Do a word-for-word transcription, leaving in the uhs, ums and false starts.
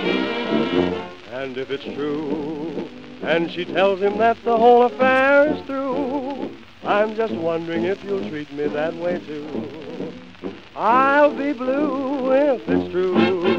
And if it's true, and she tells him that the whole affair is through, I'm just wondering if you'll treat me that way too. I'll be blue if it's true.